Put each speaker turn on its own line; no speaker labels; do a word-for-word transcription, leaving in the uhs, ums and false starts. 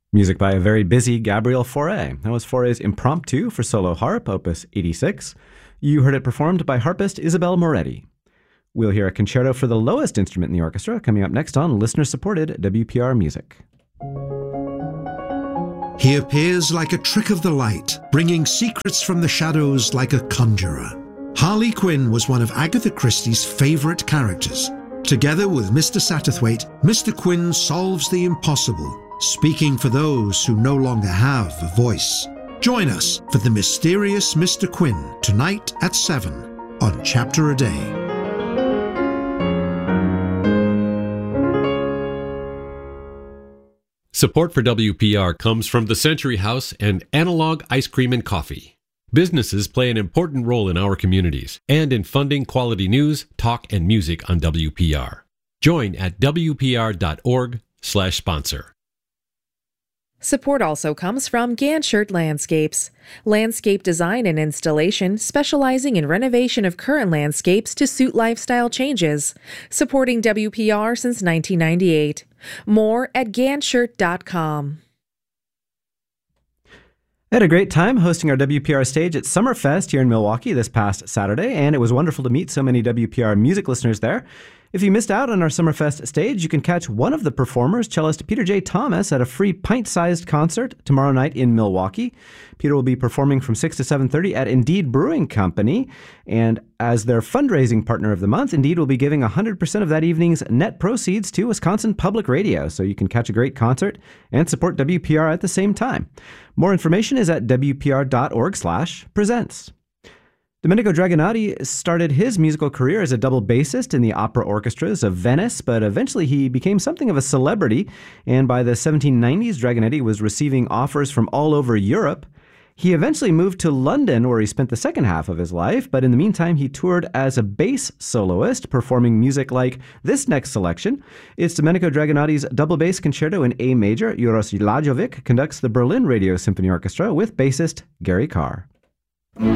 Music by a very busy Gabriel Fauré. That was Fauré's Impromptu for solo harp, opus eighty-six. You heard it performed by harpist Isabel Moretti. We'll hear a concerto for the lowest instrument in the orchestra coming up next on listener-supported W P R Music.
He appears like a trick of the light, bringing secrets from the shadows like a conjurer. Harley Quinn was one of Agatha Christie's favorite characters. Together with Mister Satterthwaite, Mister Quinn solves the impossible, speaking for those who no longer have a voice. Join us for The Mysterious Mister Quinn tonight at seven on Chapter a Day.
Support for W P R comes from the Century House and Analog Ice Cream and Coffee. Businesses play an important role in our communities and in funding quality news, talk, and music on W P R. Join at W P R dot org slash sponsor.
Support also comes from Ganshert Landscapes, landscape design and installation specializing in renovation of current landscapes to suit lifestyle changes, supporting W P R since nineteen ninety-eight. More at ganshert dot com.
I had a great time hosting our W P R stage at Summerfest here in Milwaukee this past Saturday, and it was wonderful to meet so many W P R music listeners there. If you missed out on our Summerfest stage, you can catch one of the performers, cellist Peter J. Thomas, at a free pint-sized concert tomorrow night in Milwaukee. Peter will be performing from six to seven thirty at Indeed Brewing Company, and as their fundraising partner of the month, Indeed will be giving one hundred percent of that evening's net proceeds to Wisconsin Public Radio, so you can catch a great concert and support W P R at the same time. More information is at W P R dot org slash presents. Domenico Dragonati started his musical career as a double bassist in the opera orchestras of Venice, but eventually he became something of a celebrity, and by the seventeen nineties, Dragonati was receiving offers from all over Europe. He eventually moved to London, where he spent the second half of his life, but in the meantime, he toured as a bass soloist, performing music like this next selection. It's Domenico Dragonati's double bass concerto in A major. Uros Lajovic conducts the Berlin Radio Symphony Orchestra with bassist Gary Carr.